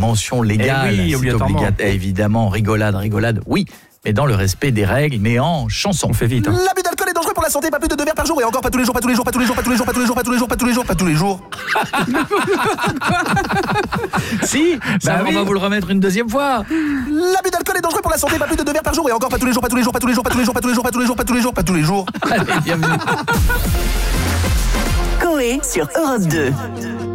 mention légale. oui, c'est obligatoirement. Évidemment, rigolade, oui, mais dans le respect des règles, mais en chanson. On fait vite. Hein. L'abus d'alcool est dangereux pour la santé, pas plus de 2 verres par jour et encore pas tous les jours, pas tous les jours, pas tous les jours, pas tous les jours, pas tous les jours, pas tous les jours, pas tous les jours, pas tous les jours. Si, Bah on oui. va vous le remettre une deuxième fois. L'abus d'alcool est dangereux pour la santé, pas plus de 2 verres par jour et encore pas tous les jours, pas tous les jours, pas tous les jours, pas tous les jours, pas tous les jours, pas tous les jours, pas tous les jours, pas tous les jours. Allez, bienvenue. Coé sur Europe 2.